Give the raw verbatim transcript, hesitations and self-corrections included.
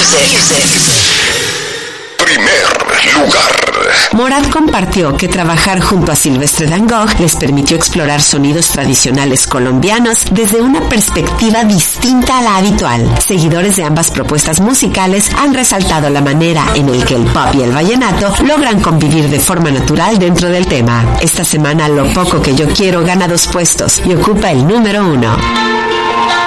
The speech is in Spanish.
Primer lugar. Morat compartió que trabajar junto a Silvestre Dangond les permitió explorar sonidos tradicionales colombianos desde una perspectiva distinta a la habitual. Seguidores de ambas propuestas musicales han resaltado la manera en el que el pop y el vallenato logran convivir de forma natural dentro del tema. Esta semana Lo Poco Que Yo Quiero gana dos puestos y ocupa el número uno.